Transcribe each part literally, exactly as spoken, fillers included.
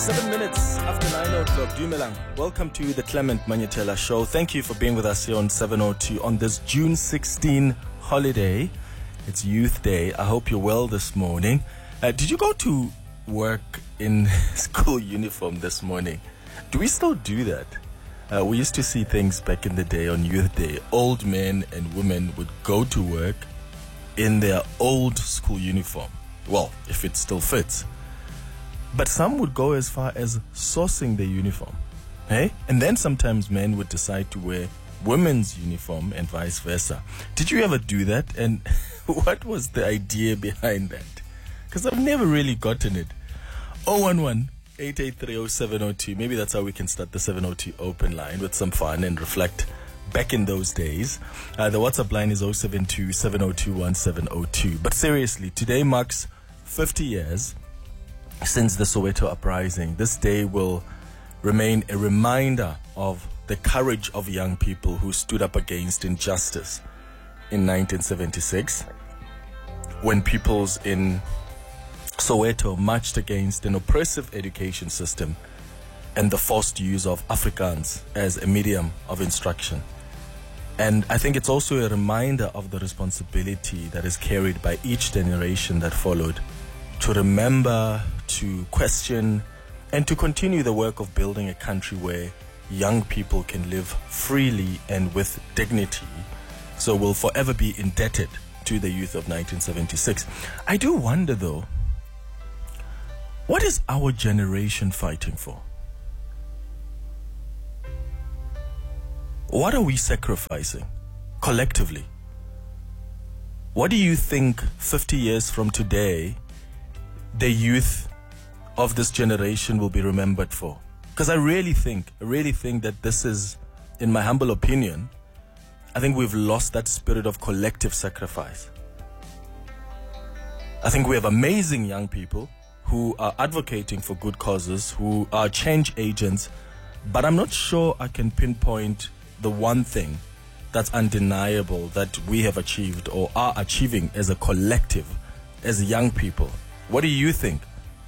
Seven minutes after nine o'clock, Dumelang. Welcome to the Clement Manyatela Show. Thank you for being with us here on seven oh two on this June sixteenth holiday. It's Youth Day. I hope you're well this morning. Uh, did you go to work in school uniform this morning? Do we still do that? Uh, we used to see things back in the day on Youth Day. Old men and women would go to work in their old school uniform. Well, if it still fits. But some would go as far as sourcing their uniform. Hey? And then sometimes men would decide to wear women's uniform and vice versa. Did you ever do that? And what was the idea behind that? Because I've never really gotten it. oh one one, eight eight three, oh seven oh two. Maybe that's how we can start the seven oh two open line with some fun and reflect back in those days. Uh, the WhatsApp line is oh seven two, seven oh two, one seven oh two. But seriously, today marks fifty years since the Soweto uprising. This day will remain a reminder of the courage of young people who stood up against injustice in nineteen seventy-six, when peoples in Soweto marched against an oppressive education system and the forced use of Afrikaans as a medium of instruction. And I think it's also a reminder of the responsibility that is carried by each generation that followed to remember, to question, and to continue the work of building a country where young people can live freely and with dignity. So we'll forever be indebted to the youth of nineteen seventy-six. I do wonder though, what is our generation fighting for? What are we sacrificing collectively? What do you think fifty years from today the youth of this generation will be remembered for? Because I really think, I really think that this is, in my humble opinion, I think we've lost that spirit of collective sacrifice. I think we have amazing young people who are advocating for good causes, who are change agents, but I'm not sure I can pinpoint the one thing that's undeniable that we have achieved or are achieving as a collective, as young people. What do you think?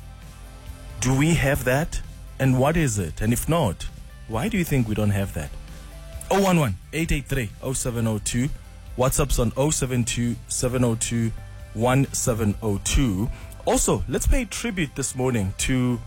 Do we have that? And what is it? And if not, why do you think we don't have that? oh one one, eight eight three, oh seven oh two. WhatsApp's on oh seven two, seven oh two, one seven oh two. Also, let's pay tribute this morning to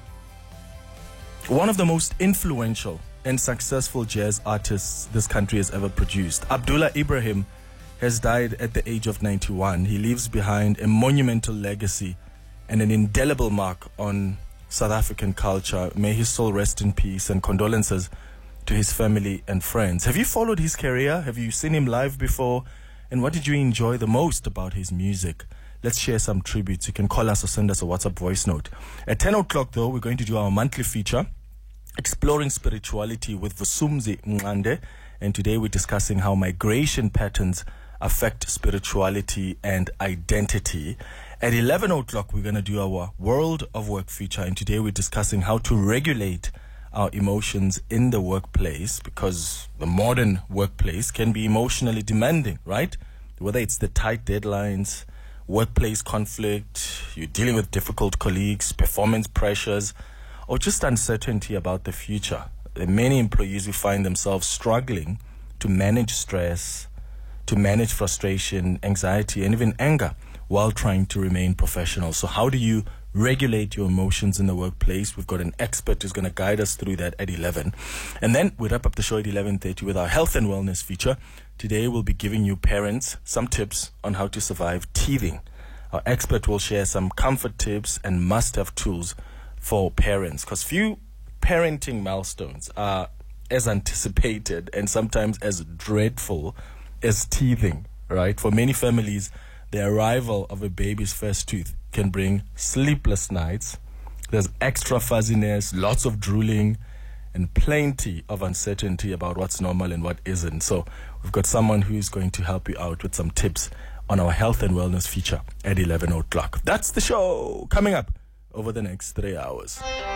one of the most influential and successful jazz artists this country has ever produced. Abdullah Ibrahim has died at the age of ninety-one. He leaves behind a monumental legacy and an indelible mark on South African culture. May his soul rest in peace, and condolences to his family and friends. Have you followed his career? Have you seen him live before? And what did you enjoy the most about his music? Let's share some tributes. You can call us or send us a WhatsApp voice note. At ten o'clock though, we're going to do our monthly feature, Exploring Spirituality with Vusumzi Ngande. And today we're discussing how migration patterns affect spirituality and identity. At eleven o'clock, we're going to do our World of Work feature. And today we're discussing how to regulate our emotions in the workplace, because the modern workplace can be emotionally demanding, right? Whether it's the tight deadlines, workplace conflict, you're dealing with difficult colleagues, performance pressures, or just uncertainty about the future. There are many employees who find themselves struggling to manage stress, to manage frustration, anxiety, and even anger while trying to remain professional. So how do you regulate your emotions in the workplace? We've got an expert who's going to guide us through that at eleven. And then we wrap up the show at eleven thirty with our health and wellness feature. Today we'll be giving you parents some tips on how to survive teething. Our expert will share some comfort tips and must-have tools for parents, because few parenting milestones are as anticipated and sometimes as dreadful as teething, right? For many families, the arrival of a baby's first tooth can bring sleepless nights. There's extra fuzziness, lots of drooling, and plenty of uncertainty about what's normal and what isn't. So we've got someone who's going to help you out with some tips on our health and wellness feature at eleven o'clock. That's the show coming up over the next three hours.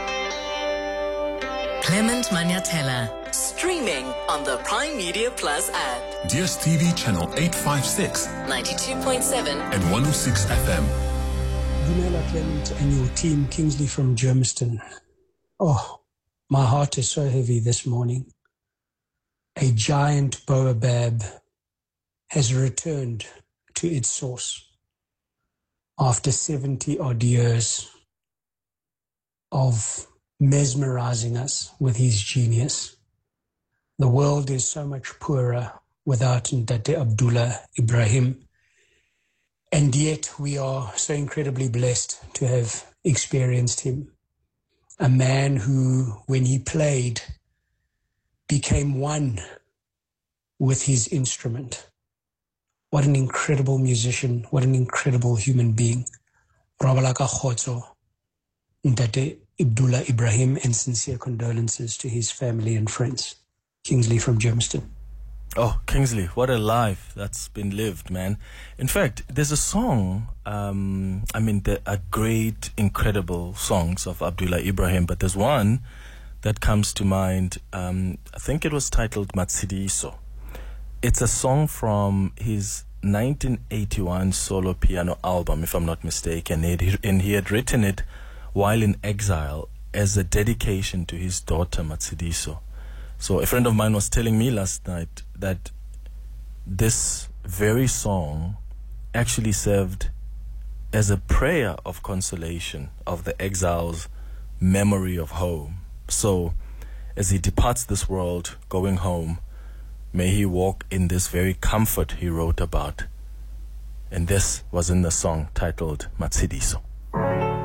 Clement Manyatela, streaming on the Prime Media Plus app. D S T V channel eight fifty-six, ninety-two point seven and one oh six F M. Dumela Clement and your team, Kingsley from Germiston. Oh, my heart is so heavy this morning. A giant baobab has returned to its source after seventy odd years of mesmerizing us with his genius. The world is so much poorer without Ndate Abdullah Ibrahim, and yet we are so incredibly blessed to have experienced him. A man who, when he played, became one with his instrument. What an incredible musician, what an incredible human being. Rabalaka Khotso, Ndate Abdullah Ibrahim, and sincere condolences to his family and friends. Kingsley from Germiston. Oh, Kingsley, what a life that's been lived, man. In fact, there's a song, um, I mean, there are great, incredible songs of Abdullah Ibrahim, but there's one that comes to mind. Um, I think it was titled Matsidiso. It's a song from his nineteen eighty-one solo piano album, if I'm not mistaken, and he had written it while in exile as a dedication to his daughter, Matsidiso. So a friend of mine was telling me last night that this very song actually served as a prayer of consolation of the exile's memory of home. So as he departs this world, going home, may he walk in this very comfort he wrote about. And this was in the song titled Matsidiso.